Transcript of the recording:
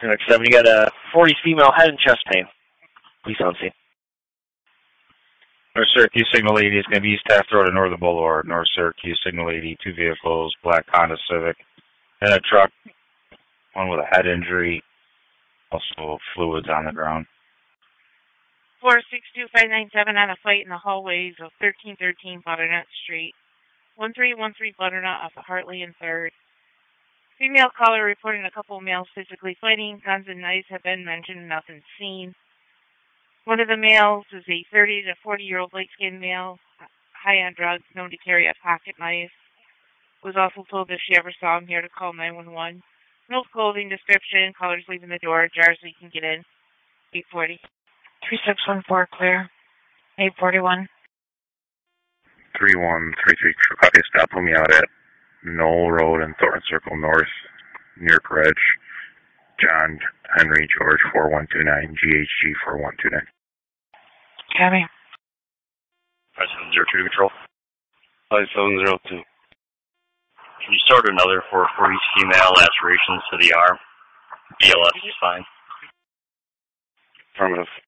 Next 7, you got a 40 female head and chest pain. Please don't see. North Syracuse Signal 80 is going to be East Taft Road and Northern Boulevard. North Syracuse Signal 80, 2 vehicles, black Honda Civic, and a truck, one with a head injury, also fluids on the ground. 462-597 had a fight in the hallways of 1313 Butternut Street. 1313 Butternut off of Hartley and 3rd. Female caller reporting a couple of males physically fighting. Guns and knives have been mentioned, nothing seen. One of the males is a 30 to 40-year-old light-skinned male, high on drugs, known to carry a pocket knife. Was also told if she ever saw him here to call 911. No clothing description. Callers leaving the door ajar so you can get in. 840. 3614 clear. 841. 3133 Chicago. Stop me out at Knoll Road and Thornton Circle North, near Courage. John Henry George 4129, GHG 4129. Copy. 5702 to control. 5702. Can you start another for each female lacerations to the arm? BLS is fine. Affirmative.